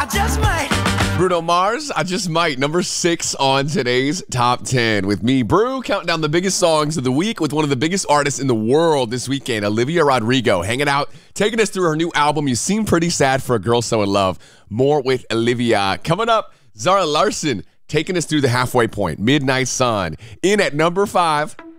Bruno Mars, I Just Might, number 6 on today's Top 10. With me, Brew, counting down the biggest songs of the week with one of the biggest artists in the world this weekend, Olivia Rodrigo, hanging out, taking us through her new album, You Seem Pretty Sad for a Girl So in Love. More with Olivia. Coming up, Zara Larsson taking us through the halfway point, Midnight Sun. In at number 5.